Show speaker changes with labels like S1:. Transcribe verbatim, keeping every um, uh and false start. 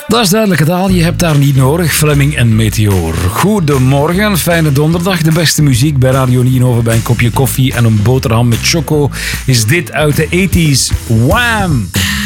S1: Dat is duidelijke taal, je hebt daar niet nodig. Fleming en Meteor. Goedemorgen, fijne donderdag. De beste muziek bij Radio Nienhoven bij een kopje koffie en een boterham met choco is dit uit de tachtiger. Wham!